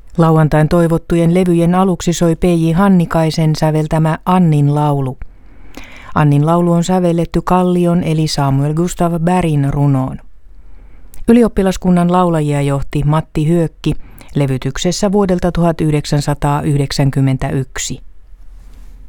Lauantain toivottujen levyjen aluksi soi P.J. Hannikaisen säveltämä Annin laulu. Annin laulu on sävelletty Kallion eli Samuel Gustav Bergin runoon. Ylioppilaskunnan laulajia johti Matti Hyökki levytyksessä vuodelta 1991.